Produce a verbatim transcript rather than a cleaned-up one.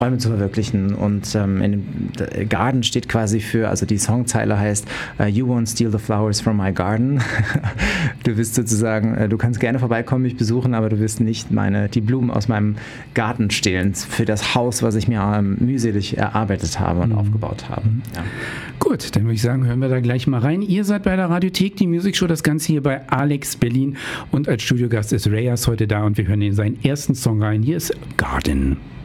Träume zu verwirklichen. Und ähm, in dem Garden steht quasi für, also die Songzeile heißt uh, You won't steal the flowers from my garden. Du wirst sozusagen, äh, du kannst gerne vorbeikommen, mich besuchen, aber du wirst nicht meine, die Blumen aus meinem Garten stehlen für das Haus, was ich mir ähm, mühselig erarbeitet habe und mhm. aufgebaut habe. Ja. Gut, dann würde ich sagen, hören wir da gleich mal rein. Ihr seid bei der Radiothek, die Music Show, das Ganze hier bei Alex Berlin und als Studiogast ist Reyes heute da und wir hören in seinen ersten Song rein. Hier ist Garden.